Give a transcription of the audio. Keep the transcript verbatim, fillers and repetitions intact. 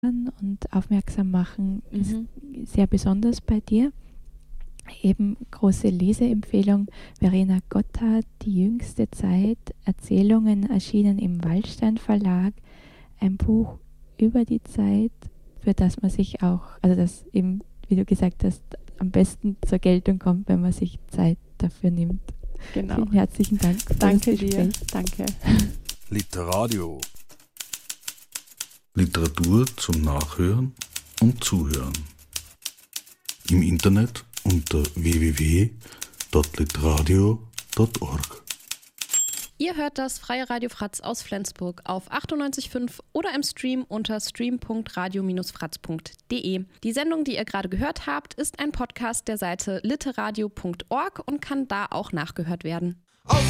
und aufmerksam machen Mhm. ist sehr besonders bei dir. Eben große Leseempfehlung, Verena Gotthard, Die jüngste Zeit, Erzählungen erschienen im Waldstein Verlag, ein Buch über die Zeit, für das man sich auch, also das eben, wie du gesagt hast, am besten zur Geltung kommt, wenn man sich Zeit dafür nimmt. Genau. Vielen herzlichen Dank. Für Danke das dir. Gespräch. Danke. Literadio. Literatur zum Nachhören und Zuhören. Im Internet unter w w w punkt literadio punkt org. Ihr hört das Freie Radio Fratz aus Flensburg auf achtundneunzig Komma fünf oder im Stream unter stream punkt radio Bindestrich fratz punkt de. Die Sendung, die ihr gerade gehört habt, ist ein Podcast der Seite literadio punkt org und kann da auch nachgehört werden.